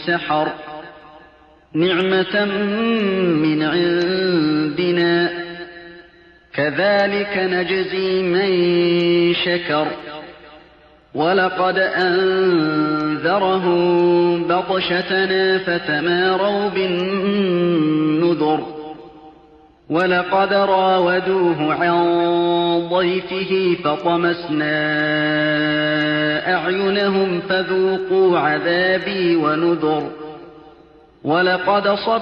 سحر نعمة من عندنا كذلك نجزي من شكر ولقد أنذرهم بطشتنا فتماروا بالنذر ولقد راودوه عن ضيفه فطمسنا أعينهم فذوقوا عذابي ونذر ولقد